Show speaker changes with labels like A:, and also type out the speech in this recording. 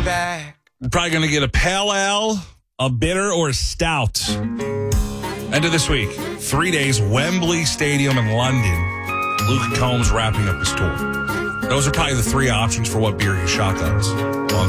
A: back.
B: You're probably going to get a pale ale, a bitter, or a stout. End of this week, 3 days, Wembley Stadium in London. Luke Combs wrapping up his tour. Those are probably the three options for what beer he shotguns.